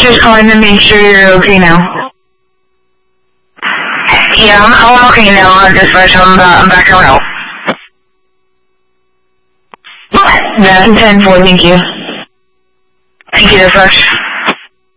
just calling to make sure you're okay now. Yeah, I'm okay now. I'm back around. That's 10-4, thank you. Thank you, Dispatch.